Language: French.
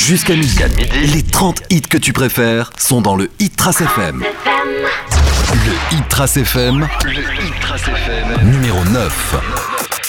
Jusqu'à midi, les 30 hits que tu préfères sont dans le Hit Trace FM. Le Hit Trace FM, numéro 9.